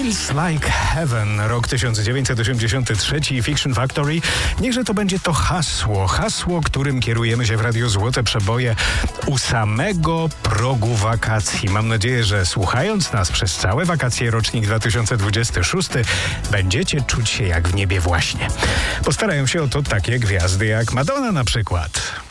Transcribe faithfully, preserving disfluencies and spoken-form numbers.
Feels Like Heaven, rok tysiąc dziewięćset osiemdziesiąty trzeci i Fiction Factory. Niechże to będzie to hasło, hasło, którym kierujemy się w Radiu Złote Przeboje u samego progu wakacji. Mam nadzieję, że słuchając nas przez całe wakacje rocznik dwa tysiące dwudziesty szósty będziecie czuć się jak w niebie właśnie. Postarają się o to takie gwiazdy jak Madonna na przykład.